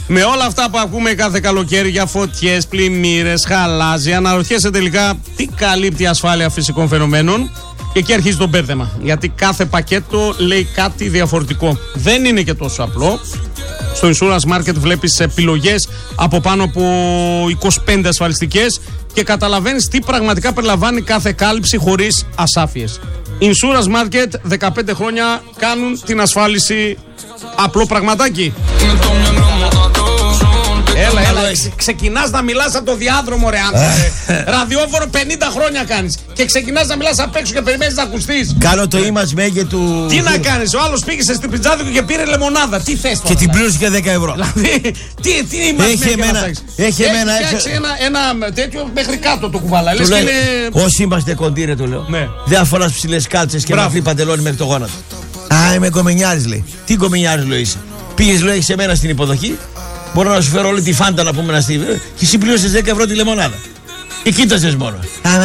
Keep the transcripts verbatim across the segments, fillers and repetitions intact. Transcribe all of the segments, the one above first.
Με όλα αυτά που ακούμε κάθε καλοκαίρι για φωτιές, πλημμύρες, χαλάζι, αναρωτιέσαι τελικά τι καλύπτει η ασφάλεια φυσικών φαινομένων. Και εκεί αρχίζει το μπέρδεμα. Γιατί κάθε πακέτο λέει κάτι διαφορετικό. Δεν είναι και τόσο απλό. Στο Insurance Market βλέπεις επιλογές από πάνω από είκοσι πέντε ασφαλιστικές και καταλαβαίνεις τι πραγματικά περιλαμβάνει κάθε κάλυψη χωρίς ασάφειες. Insurance Market, δεκαπέντε χρόνια κάνουν την ασφάλιση απλό πραγματάκι. Έλα, έλα, ξεκινάς να μιλάς από το διάδρομο, ρε άνθρωπε. Ραδιόφωνο πενήντα χρόνια κάνεις. Και ξεκινάς να μιλάς απ' έξω και περιμένεις να ακουστείς. Κάνω το image μέγε του. Τι να κάνεις, ο άλλος πήγε στην πιτζάδικο και πήρε λεμονάδα. Τι θες τώρα? Και την πλήρωσε και δέκα ευρώ. Δηλαδή, τι, τι image έχει εμένα, έχει εμένα έξω. Ένα, ένα τέτοιο μέχρι κάτω το κουβάλα. Λες λέει, είναι... όσοι είμαστε κοντήρε, το λέω. Ναι. Δεν αφοράς ψηλές κάλτσες και μαύρη παντελόνι μέχρι το γόνατο. Α, είμαι κομμενιάρης, λέει. Τι κομμενιάρης, λέει είσαι? Πήγες, λέει, σε μένα στην υποδοχή. Μπορώ να σου φέρω όλη τη φάντα να πούμε να στείλει. Και εσύ πλήρωσες δέκα ευρώ τη λεμονάδα. Και κοίταζες μόνο.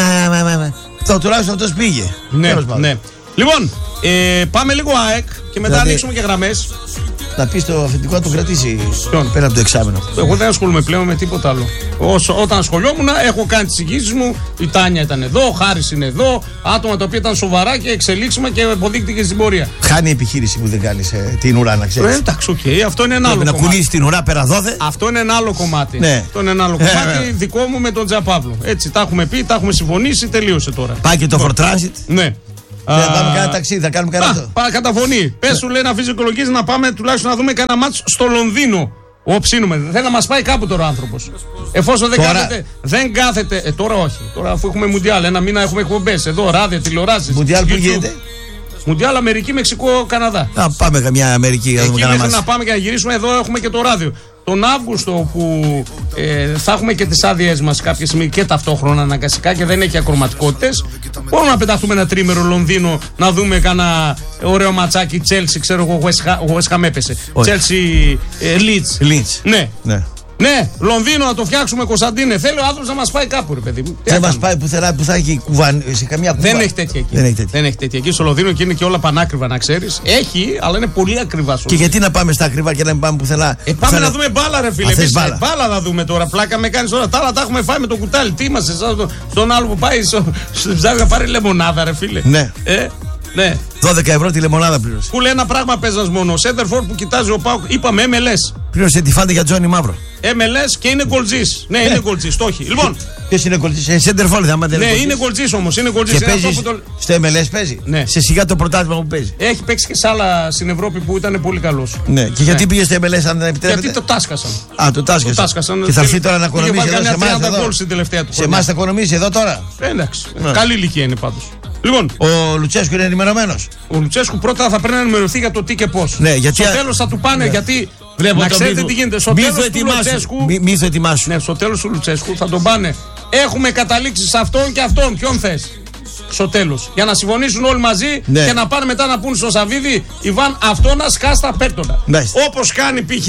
Αυτό τουλάχιστον αυτός πήγε. Ναι, ναι. Λοιπόν, ε, πάμε λίγο ΑΕΚ και μετά δηλαδή, ανοίξουμε και γραμμές. Να πει το αφεντικό να το κρατήσει. Ποιον? Πέρα από το εξάμηνο. Εγώ δεν ασχολούμαι πλέον με τίποτα άλλο. Όσο, όταν ασχολιόμουν, έχω κάνει τις εγγύησεις μου. Η Τάνια ήταν εδώ, ο Χάρης είναι εδώ. Άτομα τα οποία ήταν σοβαρά και εξελίξιμα και αποδείχτηκε στην πορεία. Χάνει η επιχείρηση που δεν κάνει ε, την ουρά, να ξέρει. Ε, εντάξει, οκ, okay, αυτό είναι ένα άλλο να κομμάτι. Να κουνήσει την ουρά πέρα δόθε. Αυτό είναι ένα άλλο κομμάτι. Ναι. Αυτό είναι ένα άλλο κομμάτι ε, δικό μου με τον Τζαπαύλο. Έτσι, τα έχουμε πει, τα έχουμε συμφωνήσει, τελείωσε τώρα. Πάει και το for transit. Ναι. Θα πάμε κανένα ταξίδι, θα κάνουμε κανένα αυτό. Πάμε καταφωνή. Πες σου λέει να αφήσει οικολογίζει να πάμε τουλάχιστον να δούμε κανένα μάτς στο Λονδίνο. Ω, ψήνουμε. Θέλει να μας πάει κάπου τώρα ο άνθρωπος. Εφόσον δεν τώρα... κάθεται. Δεν κάθεται. Ε, τώρα όχι. Τώρα αφού έχουμε Μουντιάλ, ένα μήνα έχουμε εκπομπές. Εδώ, ράδια, τηλεοράσεις. Μουντιάλ που γίνεται? Μουντιάλ Αμερική, Μεξικό, Καναδά. Να πάμε καμιά Αμερική. Εκεί μέχρι να πάμε και να γυρίσουμε, εδώ έχουμε και το ράδιο. Τον Αύγουστο που ε, θα έχουμε και τις άδειές μας κάποια στιγμή και ταυτόχρονα αναγκαστικά και δεν έχει ακροματικότητες. Μπορούμε να πεταχτούμε ένα τρίμερο Λονδίνο να δούμε κάνα ωραίο ματσάκι. Chelsea, ξέρω εγώ, ο West Ham έπεσε. Chelsea, ε, Leeds. Leeds. Ναι. ναι. Ναι, Λονδίνο να το φτιάξουμε, Κωνσταντίνε. Θέλει ο άνθρωπος να μας πάει κάπου, ρε παιδί μου. Δεν μας πάει πουθενά που θα έχει κουβαν... σε καμιά κουβά. Δεν έχει τέτοια εκεί. Δεν έχει τέτοια. Δεν έχει τέτοια εκεί στο Λονδίνο και είναι και όλα πανάκριβα, να ξέρεις. Έχει, αλλά είναι πολύ ακριβά. Και γιατί να πάμε στα ακριβά και να μην πάμε πουθενά? Ε, πάμε πουθενά... να δούμε μπάλα, ρε φίλε. Εμείς μπάλα. μπάλα να δούμε τώρα. Πλάκα με κάνεις τώρα. Τα άλλα τα έχουμε φάει με το κουτάλι. Τι είμαστε, σαν στον άλλο που πάει στο ψάρι να πάρει λεμονάδα, ρε φίλε. Ναι. Ε, ναι. δώδεκα ευρώ τη λεμονάδα πλήρωσε. Που λέει ένα πράγμα παίζας μόνο. Ο Σέντερφορ που κοιτάζει ο Πάουκ, είπαμε εμ ελ ες. Πλήρωσε τη φάντα για Τζόνι Μαύρο. εμ ελ ες και είναι γκολτζής. Ναι, είναι γκολτζής, το έχει. Λοιπόν. Ποιος είναι γκολτζής? Ε, Σέντερφορ δεν είναι. Ναι, είναι γκολτζής όμως. Είναι γκολτζής. Και παίζει το... στο εμ ελ ες παίζει. Ναι. Σε σιγά το πρωτάθλημα που παίζει. Έχει παίξει και σε άλλα στην Ευρώπη που ήταν πολύ καλός. Ναι. Και γιατί πήγε στο εμ ελ ες αν δεν επιτρέπεται? Γιατί το τάσκασαν. Α, το τάσκασαν. Και θα έρθει τώρα να οικονομήσει εδώ σε εμάς. Σε εμάς θα οικονομήσει εδώ τώρα. Εντάξει. Καλή ηλικία είναι πάντως. Λοιπόν, ο Λουτσέσκου είναι ενημερωμένος. Ο Λουτσέσκου πρώτα θα πρέπει να ενημερωθεί για το τι και πώς. Ναι, γιατί... Στο τέλος θα του πάνε, ναι. Γιατί βλέπω να ξέρετε τι γίνεται. Στο τέλος του Λουτσέσκου. Μη το ετοιμάσου. Ναι, στο τέλος του Λουτσέσκου θα τον πάνε. Έχουμε καταλήξει σε αυτόν και αυτόν. Ποιον θες? Στο τέλος. Για να συμφωνήσουν όλοι μαζί, ναι. Και να πάνε μετά να πούν στο Σαββίδι, Ιβάν, αυτόνα σκάστα πέρτονα. Ναι. Όπως κάνει π.χ.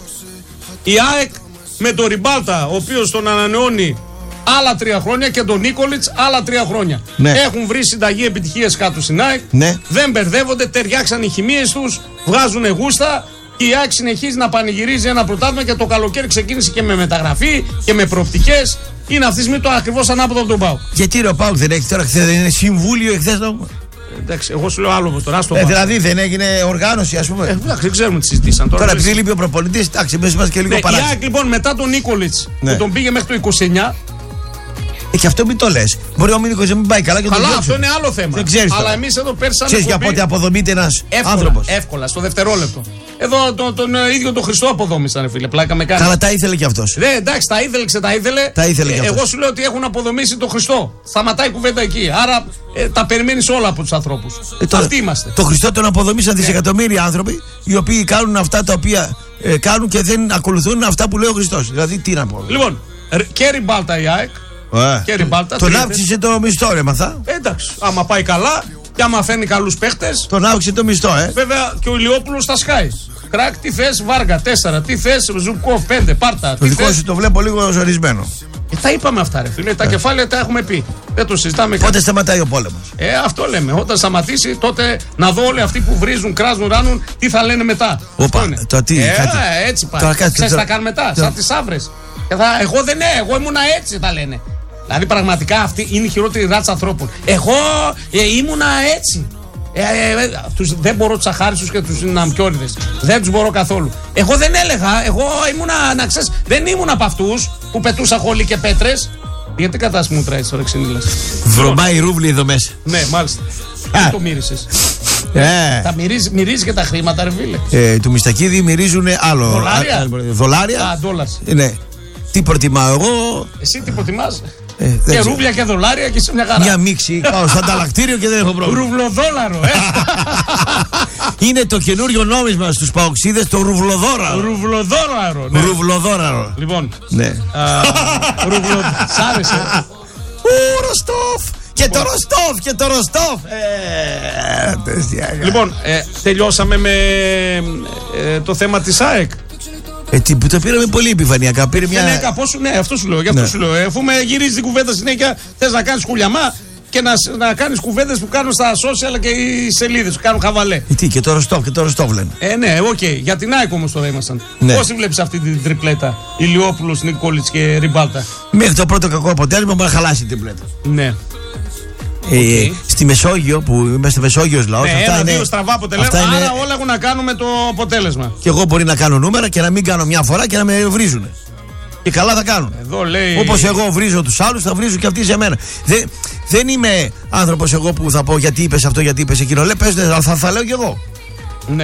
η ΑΕΚ με τον Ριμπάλτα, ο οποίος τον ανανεώνει άλλα τρία χρόνια και τον Νίκολιτς άλλα τρία χρόνια. Ναι. Έχουν βρει συνταγή επιτυχίες κάτω στην ΑΕΚ. Ναι. Δεν μπερδεύονται, ταιριάξαν οι χημείες τους, βγάζουν γούστα. Και η ΑΕΚ συνεχίζει να πανηγυρίζει ένα πρωτάθλημα και το καλοκαίρι ξεκίνησε και με μεταγραφή και με προοπτικές. Είναι αυτή τη στιγμή το ακριβώς ανάποδο από τον ΠΑΟΚ. Γιατί ρε, ο ΠΑΟΚ δεν έχει τώρα, χθες δεν είναι συμβούλιο εχθές το. Εντάξει, εγώ σου λέω άλλο όμως τώρα. Ε, δηλαδή δεν έγινε οργάνωση, ας πούμε. Ε, εντάξει, δεν ξέρουμε τι συζητήσαν τώρα. Τώρα επειδή λείπει ο προπονητής, εντάξει, εμείς είμαστε και λίγο ναι, παράξενοι. Η ΑΕΚ λοιπόν μετά τον Νίκολιτς, ναι, που τον πήγε μέχρι το είκοσι εννιά. Ε, και αυτό μην το λες. Μπορεί ο Μίνικος να μην πάει καλά και καλά, τον αυτό είναι άλλο θέμα. Δεν ξέρεις. Αλλά εμείς εδώ πέρσι ξέρεις για πότε αποδομείται ένας άνθρωπος. Εύκολα, στο δευτερόλεπτο. Εδώ τον, τον ε, ίδιο τον Χριστό αποδόμησαν, φίλε. Πλάκα με κάνει. Καλά, τα ήθελε κι αυτός. Ναι, εντάξει, τα ήθελε, τα ήθελε. Τα ήθελε κι αυτός. Εγώ σου λέω ότι έχουν αποδομήσει τον Χριστό. Σταματάει η κουβέντα εκεί. Άρα ε, τα περιμένεις όλα από τους ανθρώπους. Ε, τώρα, αυτοί είμαστε. Το Χριστό τον αποδομήσαν ναι. Δισεκατομμύρια άνθρωποι οι οποίοι κάνουν αυτά τα οποία ε, κάνουν και δεν ακολουθούν αυτά που λέει ο Χριστός. Δηλαδή τι να πω. Λοιπόν, και Ριμπάλτα η ΑΕΚ. Ε, τον αύξησε το μισθό, ρε μαθά. Εντάξει, άμα πάει καλά και άμα φέρνει καλούς παίχτες. Τον αύξησε το μισθό, ε. Βέβαια και ο Ηλιόπουλος στα σκάει. Κράκ, τι θες, Βάργα τέσσερα, τι θες, Ζουκόφ πέντε, πάρτα. Το δικό σου το βλέπω λίγο ζορισμένο. Ε, τα είπαμε αυτά, ρε φίλε. Τα ε. κεφάλαια τα έχουμε πει. Δεν το συζητάμε. Πότε σταματάει ο πόλεμος? Ε, αυτό λέμε. Όταν σταματήσει, τότε να δω όλοι αυτοί που βρίζουν, κράζουν, ράνουν, τι θα λένε μετά. Όπα, το τι, ε, κάτι. έτσι πάει. Ξέρεις τι θα κάνουν μετά, το... σαν τις άβρες. Θα... Εγώ δεν ναι, εγώ ήμουνα έτσι, θα λένε. Δηλαδή πραγματικά αυτή είναι η χειρότερη ράτσα ανθρώπων. Εγώ ε, ήμουνα έτσι. Ε, ε, ε, τους, δεν μπορώ τους αχάριστους και τους ναμπιόριδες. Δεν τους μπορώ καθόλου. Εγώ δεν έλεγα, εγώ ήμουνα, να ξέρεις, δεν ήμουν από αυτούς που πετούσα χολή και πέτρες. Γιατί κατάσταση μου τρέχεις τώρα, ξυνήλας? Βρωμάει ρούβλι εδώ μέσα. Ναι, μάλιστα. Δεν το μύρισες. Ε. Τα μυρίζει, μυρίζει και τα χρήματα, ρε φίλε. Ε, του Μιστακίδη μυρίζουν άλλο. Δολάρια. Α, α, δολάρια. Α, ντόλας. Ναι. Τι προτιμάω εγώ? Εσύ τι προτιμάς? Ε, και ρούβλια και δολάρια και σε μια χαρά. Μια μίξη. Πάω στο ανταλλακτήριο και δεν έχω πρόβλημα. Ρουβλοδόλαρο, ε. Είναι το καινούριο νόμισμα στους παοξίδες, το ρουβλοδόλαρο. Ρουβλοδόλαρο, ναι. Ρουβλοδόλαρο. Λοιπόν. Ναι. Ρουβλο... Σ' άρεσε. Ου, Ροστόφ. Και το Ροστόφ, και το Ροστόφ. Λοιπόν, τελειώσαμε με το θέμα της ΑΕΚ. Ε, τι, που το πήραμε πολύ επιφανειακά. Πήρε μια... Ναι, κάπως, ναι, αυτό σου λέω. Γι' αυτό ναι. σου λέω. Αφού με γυρίζει την κουβέντα συνέχεια, θες να κάνεις χουλιαμά και να, να κάνεις κουβέντες που κάνουν στα social και οι σελίδες που κάνουν χαβαλέ. Ε, τι, και το Ροστόφ, και το Ροστόφ λένε. Ε, ναι, οκ. Okay. Για την ΑΕΚ όμως τώρα ήμασταν. Ναι. Πώς τη βλέπεις αυτή την τριπλέτα? Ηλιόπουλος, Νικόλιτς και Ριμπάλτα. Μέχρι το πρώτο κακό αποτέλεσμα μπορεί να χαλάσει την τριπλέτα. Ναι. Ε, okay. Στη Μεσόγειο, που είμαστε Μεσόγειος λαός, ναι, αυτά ένα, είναι, δύο στραβά αποτελέσματα. Άρα είναι... όλα έχουν να κάνουν με το αποτέλεσμα. Και εγώ μπορεί να κάνω νούμερα και να μην κάνω μια φορά και να με βρίζουν. Και καλά θα κάνουν. Λέει... Όπως εγώ βρίζω τους άλλους, θα βρίζουν και αυτοί σε μένα. Δεν, δεν είμαι άνθρωπος εγώ που θα πω γιατί είπες αυτό, γιατί είπες εκείνο. Λέει, πες, θα, θα λέω κι εγώ. Ναι.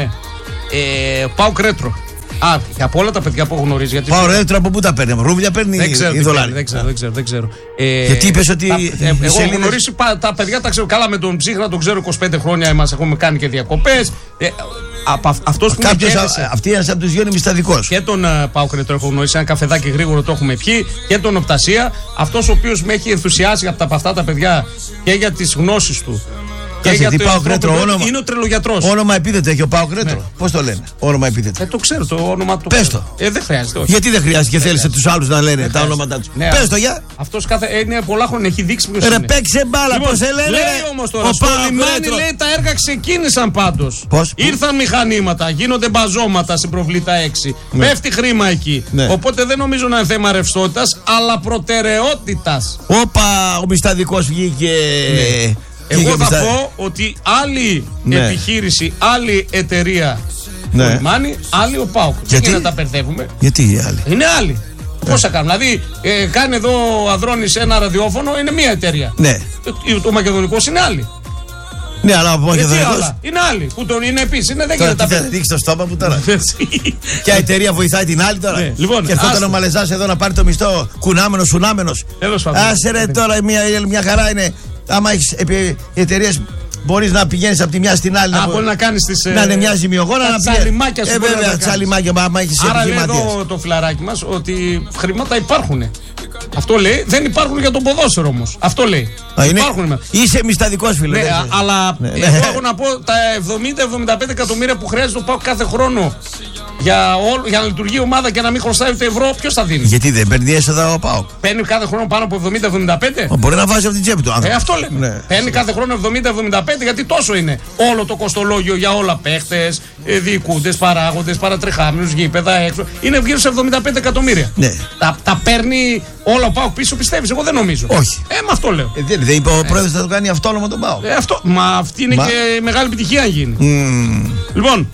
Ε, πάω κρέτρο. Α, και από όλα τα παιδιά που έχω γνωρίσει. Γιατί πάω ρέτρο, από πού τα παίρνει? Ρούβλια παίρνει δεν ξέρω, ή δολάρια? Δεν ξέρω, δεν ξέρω. Δεν ξέρω. Ε, γιατί είπες ότι. Τα, ε, εγώ έχω γνωρίσει τα παιδιά, τα ξέρω καλά με τον Ψύχρα, τον ξέρω είκοσι πέντε χρόνια. Μας έχουμε κάνει και διακοπές. Ε, αυτός που κάποιος, α, αυτή είναι από τους δύο είναι μυσταδικός. Και τον uh, Πάο Κρέτρο έχω γνωρίσει. Ένα καφεδάκι γρήγορο το έχουμε πιει. Και τον Οπτασία. Αυτός ο οποίος με έχει ενθουσιάσει από αυτά τα παιδιά και για τις γνώσεις του. Κάτσε, τι Πάο Κρέτρο, όνομα. Είναι ο τρελογιατρός. Όνομα επίθετο έχει ο Πάο Κρέτρο. Ναι. Πώς το λένε? Όνομα επίθετο. Ε, το ξέρω το όνομα του. Πες το. Ε, δεν χρειάζεται. Όχι. Γιατί δεν χρειάζεται και θέλεις τους άλλους να λένε τα ονόματά τους? Ναι, πες το για. Αυτός κάθε είναι πολλά χρόνια έχει δείξει ποιος είναι. Ρε παίξε μπάλα, λοιπόν, πώς σε λένε. Λέει όμως τώρα. Στο λιμάνι λέει τα έργα ξεκίνησαν πάντως. Πώς? Ήρθαν μηχανήματα, γίνονται μπαζώματα στην Προβλήτα έξι. Ναι. Πέφτει χρήμα εκεί. Ναι. Οπότε δεν νομίζω να είναι θέμα ρευστότητας, αλλά προτεραιότητας. Όπα, ο μυσταδικός βγήκε. Ναι. Εγώ θα πω ότι άλλη ναι. επιχείρηση, άλλη εταιρεία ναι. το λιμάνι, άλλη ο ΠΑΟΚ. Γιατί να τα μπερδεύουμε? Γιατί άλλη? Είναι άλλη. Ναι. Πώς θα κάνουν? Δηλαδή, ε, κάνει εδώ ο Αδρώνης ένα ραδιόφωνο, είναι μία εταιρεία. Ναι. Το, το Μακεδονικός είναι άλλη. Ναι, αλλά ο Μακεδονικός είναι άλλη. Που τον είναι επίσης. Είναι, δεν τώρα, γίνεται. Θα δείξει το στόμα μου τώρα. Ποια εταιρεία βοηθάει την άλλη τώρα? Ναι. Λοιπόν, και ερχόταν ο Μαλεζάς εδώ να πάρει το μισθό κουνάμενος, σουνάμενος. Άσε ρε τώρα, μια, μια χαρά είναι. Άμα έχεις εταιρείες, μπορείς να πηγαίνεις από τη μια στην άλλη. Α, να μπορεί να κάνεις τις. Να είναι μια ζημιογόνα, να πηγαίνεις. Τσαλιμάκια σου. Ε, βέβαια, τσαλιμάκια, άμα έχεις άρα λέει εδώ το φιλαράκι μας ότι χρήματα υπάρχουν. Αυτό λέει. Δεν υπάρχουν για τον ποδόσφαιρο όμως. Αυτό λέει. Α, υπάρχουν. Είσαι μυσταδικός, φίλε. Ναι, α, αλλά ναι, εγώ ναι. έχω να πω τα εβδομήντα με εβδομήντα πέντε εκατομμύρια που χρειάζεται το ΠΑΟΚ κάθε χρόνο για, όλο, για να λειτουργεί η ομάδα και να μην χρωστάει ούτε ευρώ, ποιος θα δίνει? Γιατί δεν παίρνει έσοδα ο ΠΑΟΚ? Παίρνει κάθε χρόνο πάνω από εβδομήντα με εβδομήντα πέντε. Μπορεί να βάζει από την τσέπη του άνθρωπο. Ε, αυτό λέμε. Ναι. Παίρνει κάθε χρόνο εβδομήντα με εβδομήντα πέντε γιατί τόσο είναι όλο το κοστολόγιο για όλα. Παίχτες, διοικούντες, παράγοντες, παρατρεχάμενους, γήπεδα έξω. Είναι γύρω σε εβδομήντα πέντε εκατομμύρια. Ναι. Τα, τα παίρνει όλα ο ΠΑΟΚ πίσω, πιστεύεις? Εγώ δεν νομίζω. Όχι. Ε, με αυτό λέω. Ε, δεν δε είπε ο ε. πρόεδρος θα το κάνει αυτόνομο τον ΠΑΟΚ. Ε, αυτό. Μα αυτή είναι μα... και μεγάλη επιτυχία αν γίνει. Mm. Λοιπόν,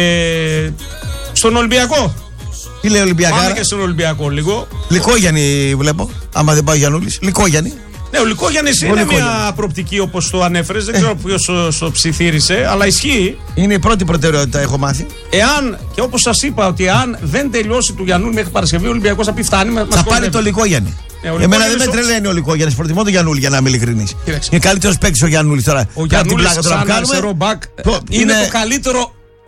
ε, στον Ολυμπιακό. Τι λέει Ολυμπιακά? Πάμε και στον Ολυμπιακό λίγο. Λικόγιαννη βλέπω. Άμα δεν πάει ο Γιαννούλης. Λικόγιαννη. Ναι, ο Λικόγιαννης είναι Λικόγιαννη. Μια προοπτική όπως το ανέφερες. Δεν ξέρω ποιος το ψιθύρισε, αλλά ισχύει. Είναι η πρώτη προτεραιότητα, έχω μάθει. Εάν, και όπως σας είπα, ότι αν δεν τελειώσει του Γιαννούλη μέχρι Παρασκευή, ο Ολυμπιακός θα πει φτάνει. Θα μας πάρει το Λικόγιαννη. Ναι, εμένα δεν με τρελαίνει ο Λικόγιαννης. Προτιμώ τον Γιαννούλη για να είμαι ειλικρινής. Είναι καλύτερος παίκτης ο Γιαννούλης τώρα. Ο Γιαννούλης σαν αριστερό μπακ είναι το καλύτερο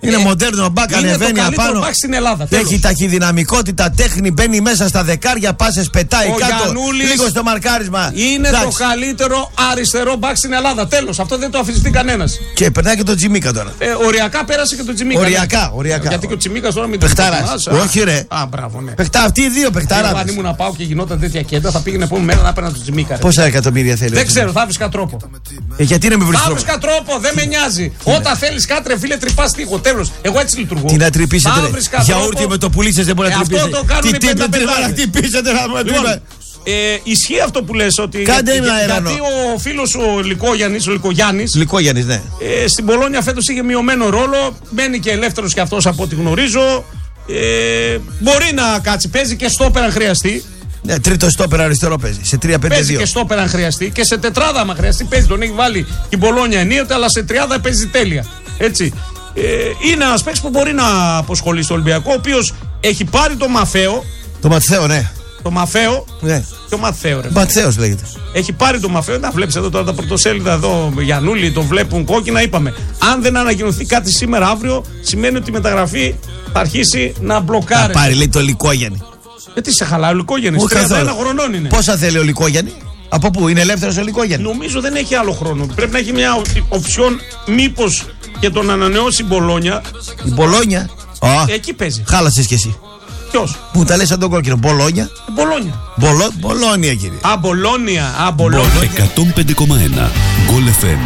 Είναι ε, μοντέρνο μπακ, ανεβαίνει απάνω. Μπακ στην Ελλάδα. Έχει τέλος. Ταχυδυναμικότητα, τέχνη, μπαίνει μέσα στα δεκάρια, πάσες πετάει ο κάτω. Γιαννούλης λίγο στο μαρκάρισμα. Είναι Λάξ. το καλύτερο αριστερό μπακ στην Ελλάδα. Τέλος. Αυτό δεν το αφισβητεί κανένας. Και περνάει και το Τζιμίκα τώρα. Ε, οριακά πέρασε και το Τζιμίκα. Οριακά, οριακά. Γιατί και ο Τζιμίκα τώρα με την όχι ρε. Α, μπράβο, ναι. Πεχτά, αυτοί οι δύο παιχτάραδες. Αν ήμουν να πάω και γινόταν τέτοια κέντα, θα πήγαινε επόμενη μέρα να παίρνει το Τζιμίκα. Πόσα εκατομμύρια θέλει. Δεν ξέρω, θα βρει τρόπο. Ε, γιατί να με βρει τρόπο. Θα βρει τρόπο, δεν με νοιάζει. Όταν θέλει κάτρε, φίλε, τρυπά τείχο. Τέλος. Εγώ έτσι λειτουργώ. Τι να τρυπήσετε. Γιαούρτι με το πουλί σας δεν μπορεί να τρυπήσετε. Αυτό το κάνουν οι πέντε χτυπήσετε να τρυπήσετε. Ε, ισχύει αυτό που λες ότι. Κάντε για, ένα γιατί ο φίλος ο Λικόγιαννης, ο Λικογιάννης, Λικόγιαννης, ναι. ε, στην Πολόνια φέτος είχε μειωμένο ρόλο. Μένει και ελεύθερος κι αυτός από ό,τι γνωρίζω. Ε, μπορεί να κάτσει, παίζει και στόπερ αν χρειαστεί. Ναι, τρίτο στόπερ αριστερό παίζει. Σε τρία πέντε δύο. Παίζει και στόπερ αν χρειαστεί. Και σε τετράδα αν χρειαστεί παίζει. Τον έχει βάλει την Πολόνια ενίοτε, αλλά σε τριάδα παίζει τέλεια. Έτσι. Ε, είναι ένας παίκτης που μπορεί να αποσχολεί στο Ολυμπιακό, ο οποίος έχει πάρει το Μαφαίο. Το Ματθαίο, ναι. Το Μαφαίο. Ναι. Το Μαθαίο, ρε. Ματθαίος λέγεται. Έχει πάρει το Μαφαίο. Να βλέπει εδώ τώρα τα πρωτοσέλιδα εδώ. Γιαννούλη, τον βλέπουν κόκκινα. Είπαμε. Αν δεν ανακοινωθεί κάτι σήμερα, αύριο, σημαίνει ότι η μεταγραφή θα αρχίσει να μπλοκάρει. Θα πάρει, λέει, το Λικόγιαννη. Γιατί σε χαλάει ο Λικόγιαννης. τριάντα ένα χρονών είναι. Πόσα θέλει ο Λικόγιαννη. Από πού είναι ελεύθερος ο Λικόγιαννη. Νομίζω δεν έχει άλλο χρόνο. Πρέπει να έχει μια οψιόν μήπως και τον ανανεώσει η Μπολόνια. Η Μπολόνια. Oh. Εκεί παίζει. Χάλασες κι εσύ. Ποιος? Που τα λες σαν τον κόκκινο. Μπολόνια. Μπολόνια. Μπολο... Μπολόνια, κύριε. Α, Μπολόνια. Α, Μπολόνια. εκατόν πέντε κόμμα ένα. Γκολ εφ εμ.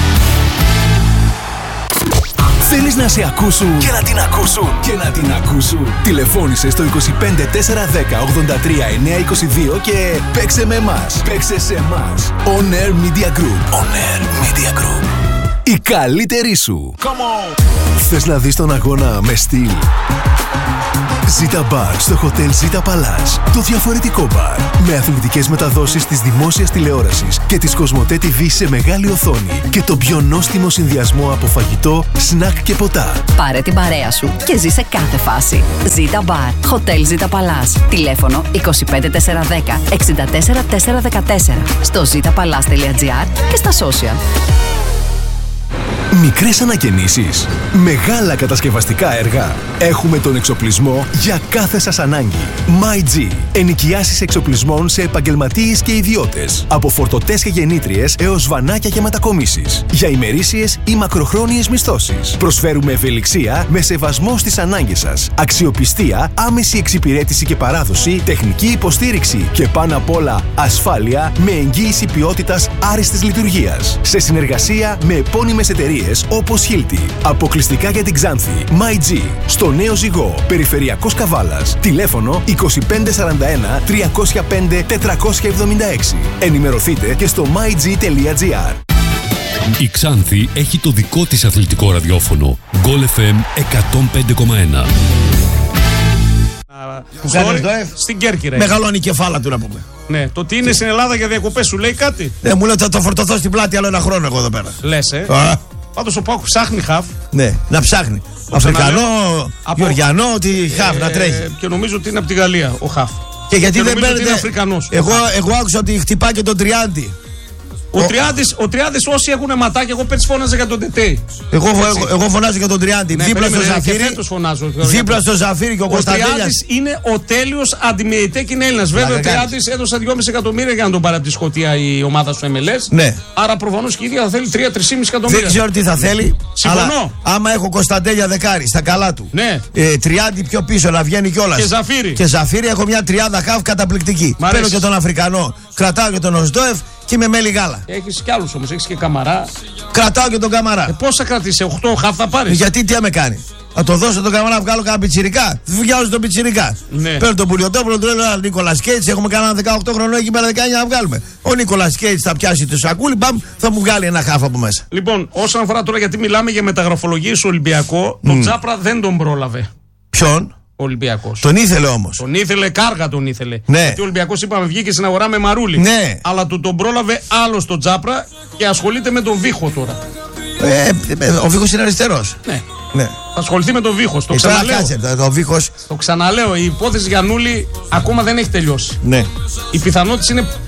Θέλεις να σε ακούσουν και να την ακούσουν και να την ακούσουν. Τηλεφώνησε στο είκοσι πέντε τέσσερα δέκα ογδόντα τρία εννιακόσια είκοσι δύο και παίξε με εμάς. Παίξε σε εμάς. On Air Media Group. On Air Media Group. Η καλύτερη σου. Come on. Θες να δεις τον αγώνα με στυλ? Zita Bar στο Hotel Zita Palace. Το διαφορετικό μπαρ. Με αθλητικές μεταδόσεις της δημόσιας τηλεόρασης και της Κοσμοτέ τι βι σε μεγάλη οθόνη. Και το πιο νόστιμο συνδυασμό από φαγητό, σνακ και ποτά. Πάρε την παρέα σου και ζήσε κάθε φάση. Zita Bar. Hotel Zita Palace. Τηλέφωνο είκοσι πέντε τέσσερα δέκα εξήντα τέσσερα τέσσερα δεκατέσσερα. Στο zitapalace τελεία gr και στα social. Μικρές ανακαινήσεις, μεγάλα κατασκευαστικά έργα. Έχουμε τον εξοπλισμό για κάθε σας ανάγκη. MyG. Ενοικιάσεις εξοπλισμών σε επαγγελματίες και ιδιώτες. Από φορτωτές και γεννήτριες έως βανάκια και μετακομίσεις. Για ημερήσιες ή μακροχρόνιες μισθώσεις. Προσφέρουμε ευελιξία με σεβασμό στις ανάγκες σας. Αξιοπιστία, άμεση εξυπηρέτηση και παράδοση, τεχνική υποστήριξη και πάνω απ' όλα ασφάλεια με εγγύηση ποιότητας άριστης λειτουργίας. Σε συνεργασία με επώνυμες εταιρείες όπως Hilti. Αποκλειστικά για την Ξάνθη. MyG. Στο Νέο Ζυγό. Περιφερειακός Καβάλας. Τηλέφωνο είκοσι πέντε σαράντα ένα τριακόσια πέντε τετρακόσια εβδομήντα έξι. Ενημερωθείτε και στο myg τελεία gr. Η Ξάνθη έχει το δικό της αθλητικό ραδιόφωνο. Γκολ εφ εμ εκατόν πέντε κόμμα ένα. Που κάνει το ΕΦ. Στην Κέρκυρα. Μεγαλώνει η κεφάλα του να πούμε. Ναι, το ότι είναι στην Ελλάδα για διακοπές σου λέει κάτι. Ναι, μου λέει ότι θα το φορτωθώ στην πλάτη άλλο ένα χρόνο εγώ εδώ πέρα. Λες, ε. Πάντως ο Πάκου ψάχνει χαφ. Ναι, να ψάχνει. Αφρικανό, Γεωργιανό, ότι χαφ να τρέχει. Και νομίζω ότι είναι από τη Γαλλία ο χαφ. Και γιατί δεν παίρνει. Είναι Αφρικανός. Εγώ, εγώ άκουσα ότι χτυπά και τον Τριάντη. Ο Τριάντης, ο Τριάντης όσοι έχουν ματάκι, εγώ πέρσι φώναζα για τον Τετέι. Εγώ, εγώ, εγώ φωνάζω για τον Τριάντη. Ναι, δίπλα στο Ζαφύρι. Δίπλα στο Ζαφύρι και ο Κωνσταντέλιας. Ο Τριάντης είναι ο τέλειος αντιμετέ και είναι Έλληνας. Βέβαια ο Τριάντης έδωσε δυόμισι εκατομμύρια για να τον πάρει από τη Σκωτία η ομάδα του εμ ελ ες. Ναι. Άρα προφανώς και η ίδια θα θέλει τρία με τρία κόμμα πέντε εκατομμύρια. Δεν ξέρω τι θα θέλει. Συμφωνώ. Αλλά άμα έχω Κωνσταντέλια δεκάρι στα καλά του. Ναι. Ε, Τριάντη πιο πίσω να βγαίνει κιόλας. Και Ζαφύρι. Και Ζαφύρι έχω μια τριάδα χαφ καταπληκτική. Παίρνω και τον Αφρικανό. Κρατάω και τον Οσδόεφ. Και με μέλι γάλα. Έχεις κι άλλους όμως, έχεις και Καμαρά. Κρατάω και τον Καμαρά. Ε, πώς θα κρατήσει, οκτώ χαφ θα πάρεις. Γιατί τι με κάνει. Θα το δώσω τον Καμαρά να βγάλω κανένα πιτσιρικά. Βγάζω τον πιτσιρικά. Ναι. Παίρνω τον Πουλιοτόπουλο, του λέω Νίκολας Κέιτς. Έχουμε κανένα δεκαοκτώ χρονών εκεί πέρα δεκαεννιά να βγάλουμε. Ο Νίκολας Κέιτς θα πιάσει το σακούλι, μπαμ, θα μου βγάλει ένα χάφ από μέσα. Λοιπόν, όσον αφορά τώρα γιατί μιλάμε για μεταγραφολογίες στο Ολυμπιακό, mm. τον Τσάπρα δεν τον πρόλαβε. Ποιον? Ολυμπιακός. Τον ήθελε όμως. Τον ήθελε, κάργα τον ήθελε. Ναι. Γιατί ο Ολυμπιακός είπαμε βγήκε στην αγορά με Μαρούλη. Ναι. Αλλά του τον πρόλαβε άλλο τον Τσάπρα και ασχολείται με τον Βίχο τώρα. Ε, ε, ο Βίχος είναι αριστερός. Ναι. Ναι. Θα ασχοληθεί με τον Βίχο. Το ε, ξαναλέω. Κάτσε, το, το Βίχος... το ξαναλέω. Η υπόθεση Γιαννούλη ακόμα δεν έχει τελειώσει. Ναι. Οι πιθανότητες είναι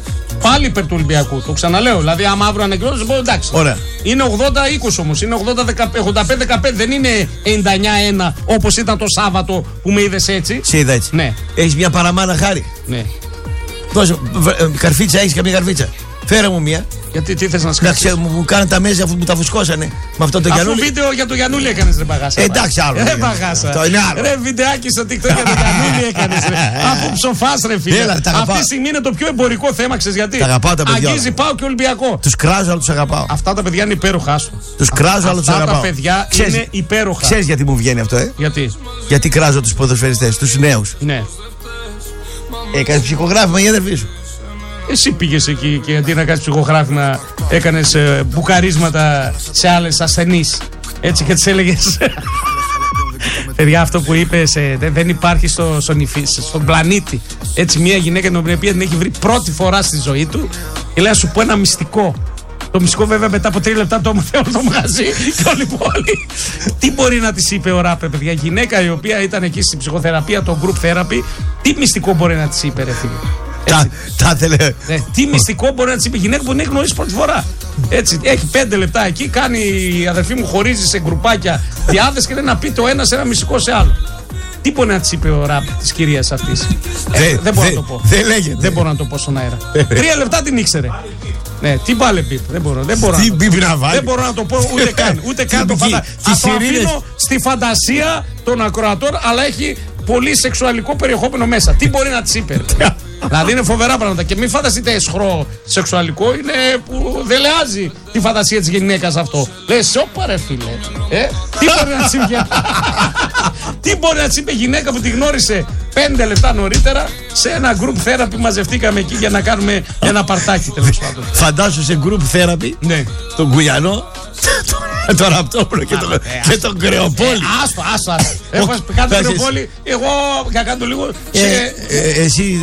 πάλι υπέρ του Ολυμπιακού. Το ξαναλέω. Δηλαδή, άμα αύριο ανακοινώσει, πω εντάξει. Ωραία. Είναι ογδόντα είκοσι όμως. Είναι ογδόντα πέντε δεκαπέντε. Δεν είναι ενενήντα εννιά ένα όπως ήταν το Σάββατο που με είδες έτσι. Σε είδα έτσι. Ναι. Έχεις μια παραμάνα, Χάρη? Ναι. Δώσε, καρφίτσα, έχεις καμία καρφίτσα? Φέρε μου μια. Γιατί τι θες να σκάσεις? Να μου, μου κάνουν τα μέσα αφού μου τα φουσκώσανε. Με αυτό το Αφού Γιαννούλη. βίντεο για το Γιαννούλη έκανες, ρε Παγάσα. Ε, εντάξει, άλλο. Ρε Παγάσα. Αυτό είναι άλλο. Ρε βιντεάκι στο TikTok για το Γιαννούλη έκανες, ρε. Αφού ψοφάς, ρε φίλε. Έλα, τα αγαπάω. Αυτή τη στιγμή είναι το πιο εμπορικό θέμα, ξέρεις γιατί? Τα αγαπάω τα παιδιά. Αγγίζει Πάο και Ολυμπιακό. Τους κράζω, αλλά τους αγαπάω. Αυτά τα παιδιά είναι υπέροχα. Τους κράζω, αλλά τους αγαπάω. Αυτά τα παιδιά είναι υπέροχα. Ξέρεις γιατί μου βγαίνει αυτό, ε? Γιατί? Γιατί κράζω τους ποδοσφαιριστές, τους νέους. Ναι. Έκανες ψυχογράφημα η αδερφή σου. Εσύ πήγες εκεί και αντί να κάνεις ψυχογράφημα έκανες ε, μπουκαρίσματα σε άλλες ασθενείς. Έτσι και τις έλεγες. Παιδιά, αυτό που είπες ε, δεν υπάρχει στο, στον, στον πλανήτη. Έτσι μια γυναίκα την οποία την έχει βρει πρώτη φορά στη ζωή του και λέει να σου πω ένα μυστικό. Το μυστικό βέβαια μετά από τρία λεπτά το έμαθε όλο το μαγαζί και όλη η πόλη. Τι μπορεί να της είπε ο Ράπερ, παιδιά? Γυναίκα η οποία ήταν εκεί στην ψυχοθεραπεία, το group therapy, τι μυστικό μπορεί να της είπε, ρε φίλε? Τα, τα θέλε. Ναι, τι μυστικό μπορεί να της είπε γυναίκα που την έχει γνωρίσει πρώτη φορά? Έτσι, έχει πέντε λεπτά εκεί, κάνει η αδερφή μου, χωρίζει σε γκρουπάκια διάδες και λέει να πει το ένα σε ένα μυστικό σε άλλο. Τι μπορεί να της είπε ο ραπ της κυρίας αυτής? Ε, δεν μπορώ να το πω. Δεν λέγεται. Δεν μπορώ να το πω στον αέρα. Τρία λεπτά την ήξερε. Ναι, τι πάλε μπιπ. Δεν μπορώ, δεν μπορώ, τι να, μπιπ να βάλει. Δεν μπορώ να το πω ούτε καν. Ούτε καν το φαντα... το αφήνω στη φαντασία των ακροατών, αλλά έχει πολύ σεξουαλικό περιεχόμενο μέσα. Τι μπορεί να της είπε? Δηλαδή είναι φοβερά πράγματα. Και μην φανταστείτε εσχρό σεξουαλικό, είναι που δελεάζει τη φαντασία της γυναίκας αυτό. Λες, όπα ρε φίλε. Ε, τι μπορεί να της είπε? Τι μπορεί να της είπε γυναίκα που τη γνώρισε πέντε λεπτά νωρίτερα σε ένα group therapy? Μαζευτήκαμε εκεί για να κάνουμε ένα παρτάκι, τέλος πάντων. Φαντάσου σε group therapy, ναι, τον Κουλιανό, τον Ραπτόπουλο και τον, και τον Κρεοπόλη. Άστο, άστο. Έχω κάνει τον Κρεοπόλη, εγώ για κάνω το λίγο. Εσύ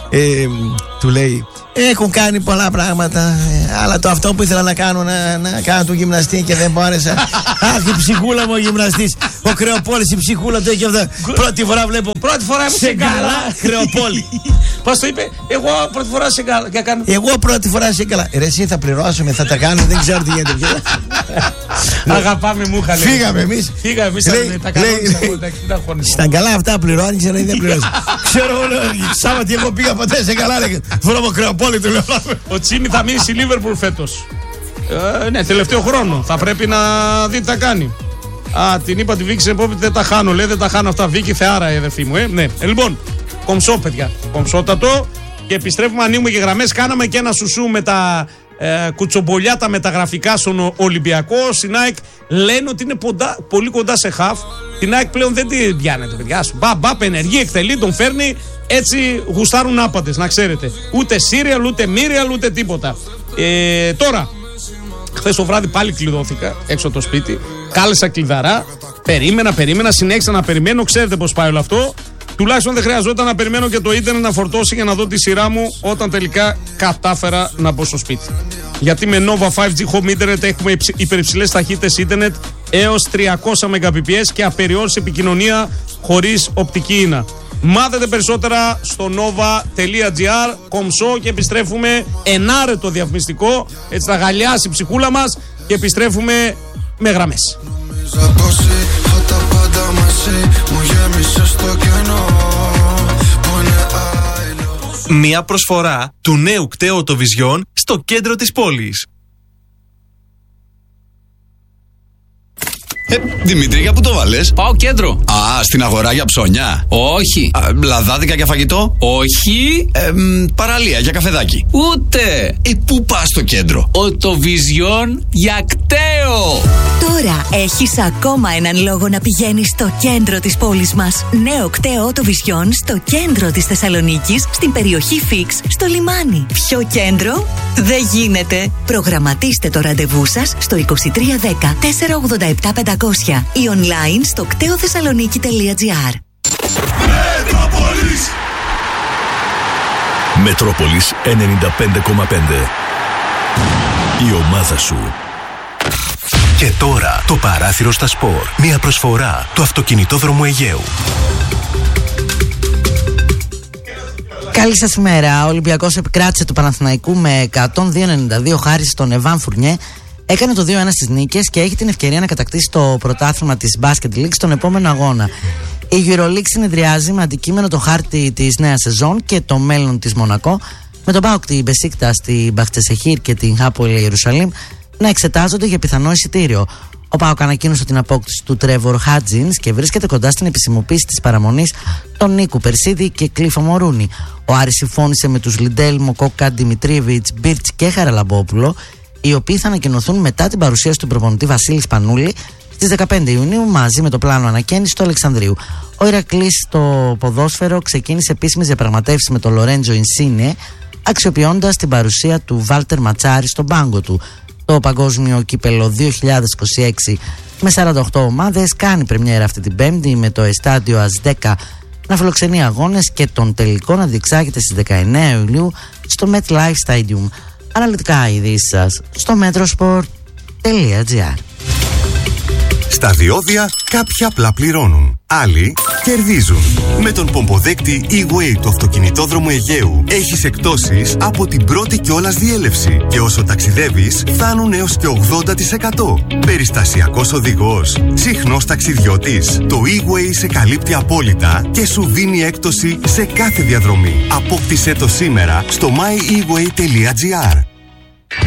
του λέει, έχουν κάνει πολλά πράγματα, αλλά το αυτό που ήθελα να κάνω, να, να κάνω το γυμναστή και δεν μπόρεσα. Αχ, η ψυχούλα μου ο γυμναστής. Ο Κρεοπόλης, η ψυχούλα του έχει αυτά. Πρώτη φορά βλέπω. Πρώτη φορά ήμουν σε καλά Κρεοπόλη. Πώς το είπε? Εγώ πρώτη φορά σε καλά. Εγώ πρώτη φορά σε καλά. Ρε, εσύ θα πληρώσουμε, θα τα κάνουμε, δεν ξέρω τι γίνεται. Αγαπάμε μούχα, λέει. Φύγαμε εμείς. Φύγαμε εμείς, τα κανόνισα. Στα καλά αυτά πληρώνεις, αλλά δεν πληρώνεις. Ξέρω, Σάββατη εγώ πήγα ποτέ σε καλά. Βρω Κρεοπόλη, του λέω. Ο Τσίμι θα μείνει στη Λίβερπουλ φέτος. Ε, ναι, τελευταίο χρόνο. Θα πρέπει να δει τι θα κάνει. Α, την είπα τη Βίκη στην επόμενη, δεν τα χάνω. Λέει, δεν τα χάνω αυτά. Βίκη Θεάρα, η αδερφή μου. Ε, ναι. Ε, λοιπόν, κομψό, παιδιά. Κομψότατο. Και επιστρέφουμε, ανοίγουμε και γραμμές. Κάναμε και ένα σουσού με τα ε, κουτσομπολιά, τα μεταγραφικά στον Ολυμπιακό. Στην ΑΕΚ λένε ότι είναι ποντά, πολύ κοντά σε χαφ. Την ΑΕΚ πλέον δεν την πιάνεται, παιδιά. Μπα, μπα, ενεργεί, εκτελεί, τον φέρνει. Έτσι γουστάρουν άπαντες, να ξέρετε. Ούτε σύριαλ, ούτε μύριαλ, ούτε τίποτα. Ε, τώρα, χθες το βράδυ πάλι κλειδώθηκα έξω από το σπίτι. Κάλεσα κλειδαρά. Περίμενα, περίμενα, συνέχισα να περιμένω. Ξέρετε πώς πάει όλο αυτό. Τουλάχιστον δεν χρειαζόταν να περιμένω και το ίντερνετ να φορτώσει για να δω τη σειρά μου όταν τελικά κατάφερα να μπω στο σπίτι. Γιατί με Nova φάιβ τζι Home Internet έχουμε υπερυψηλές ταχύτητες ίντερνετ έως τριακόσια μεγαμπιπιες και απεριόριστη επικοινωνία χωρίς οπτική ίνα. Μάθετε περισσότερα στο nova τελεία gr, κομψό, και επιστρέφουμε ενάρετο διαφημιστικό. Έτσι θα γαλιάσει η ψυχούλα μας και επιστρέφουμε με γραμμές. Μια προσφορά του νέου κταίου Οτοβιζιόν στο κέντρο της πόλης. Ε, Δημήτρη, για πού το βάλες? Πάω κέντρο. Α, στην αγορά για ψώνια. Όχι. Α, λαδάδικα για φαγητό. Όχι. Ε, μ, παραλία για καφεδάκι. Ούτε. Ε, πού πας στο κέντρο? Οτοβιζιόν για κταίο. Τώρα έχεις ακόμα έναν λόγο να πηγαίνεις στο κέντρο της πόλης μας. Νέο κταίο Οτοβιζιόν στο κέντρο της Θεσσαλονίκης, στην περιοχή Φίξ, στο λιμάνι. Πιο κέντρο δεν γίνεται. Προγραμματίστε το ραντεβού σας στο είκοσι τρία δέκα τετρακόσια ογδόντα επτά πεντακόσια ή online στο κταίο θεσσαλονίκη τελεία gr. Μετρόπολης Μετρόπολης ενενήντα πέντε κόμμα πέντε. Η ομάδα σου. Και τώρα το παράθυρο στα σπορ. Μια προσφορά του αυτοκινητόδρομου Αιγαίου. Καλή σας ημέρα. Ο Ολυμπιακός επικράτησε του Παναθηναϊκού με εκατόν δύο ενενήντα δύο χάρη στον Εβάν Φουρνιέ. Έκανε το δύο ένα στις νίκες και έχει την ευκαιρία να κατακτήσει το πρωτάθλημα της Basket League στον επόμενο αγώνα. Η EuroLeague συνεδριάζει με αντικείμενο το χάρτη της νέας σεζόν και το μέλλον της Μονακό, με τον ΠΑΟΚ, την Μπεσίκτας, την Μπαχτσεσεχήρ και την Χάπολ Ιερουσαλήμ να εξετάζονται για πιθανό εισιτήριο. Ο ΠΑΟΚ ανακοίνωσε την απόκτηση του Τρέβορ Χάτζινς και βρίσκεται κοντά στην επισημοποίηση της παραμονής των Νίκου Περσίδη και Κλήφο Μορούνι. Ο Άρης συμφώνησε με τους Λιντέλ, Μοκόκα, Δημητρίεβιτς, Μπίρτς και Χαραλαμπόπουλο, οι οποίοι θα ανακοινωθούν μετά την παρουσίαση του προπονητή Βασίλη Σπανούλη στις δεκαπέντε Ιουνίου μαζί με το πλάνο ανακαίνιση του Αλεξανδρίου. Ο Ηρακλής στο ποδόσφαιρο ξεκίνησε επίσημες διαπραγματεύσεις με τον Λορέντζο Ινσίνιε, αξιοποιώντας την παρουσία του Βάλτερ Ματσάρη στον πάγκο του. Το Παγκόσμιο Κύπελλο δύο χιλιάδες είκοσι έξι με σαράντα οκτώ ομάδες κάνει πρεμιέρα αυτή την Πέμπτη, με το εστάντιο Αζδέκα να φιλοξενεί αγώνες και τον τελικό να διεξάγεται στις δεκαεννέα Ιουλίου στο MetLife Stadium. Αναλυτικά ειδήσεις σας στο metrosport τελεία gr. Στα διόδια κάποιοι απλά πληρώνουν, άλλοι κερδίζουν. Με τον πομποδέκτη E-Way του αυτοκινητόδρομου Αιγαίου έχεις εκπτώσεις από την πρώτη κιόλας διέλευση και όσο ταξιδεύεις φτάνουν έως και ογδόντα τοις εκατό. Περιστασιακός οδηγός, συχνός ταξιδιώτης. Το E-Way σε καλύπτει απόλυτα και σου δίνει έκπτωση σε κάθε διαδρομή. Απόκτησέ το σήμερα στο my e way τελεία gr.